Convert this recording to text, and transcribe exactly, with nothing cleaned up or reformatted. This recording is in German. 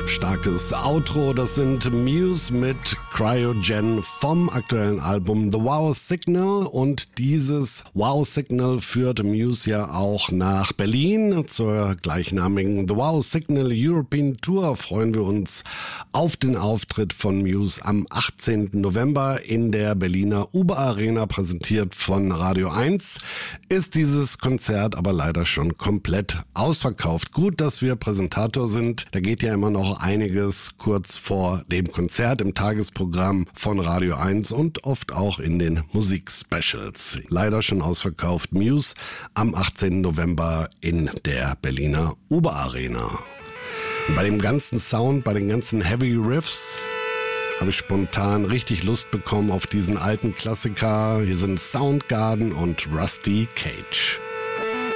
Starkes Outro, das sind Muse mit Cryogen vom aktuellen Album The Wow Signal, und dieses Wow Signal führt Muse ja auch nach Berlin zur gleichnamigen The Wow Signal European Tour. Freuen wir uns auf den Auftritt von Muse am achtzehnten November in der Berliner Uber Arena, präsentiert von Radio eins. Ist dieses Konzert aber leider schon komplett ausverkauft. Gut, dass wir Präsentator sind. Da geht ja immer noch einiges kurz vor dem Konzert im Tagesprogramm von Radio eins und oft auch in den Musikspecials. Leider schon ausverkauft. Muse am achtzehnten November in der Berliner Uber Arena. Und bei dem ganzen Sound, bei den ganzen Heavy Riffs habe ich spontan richtig Lust bekommen auf diesen alten Klassiker. Hier sind Soundgarden und Rusty Cage.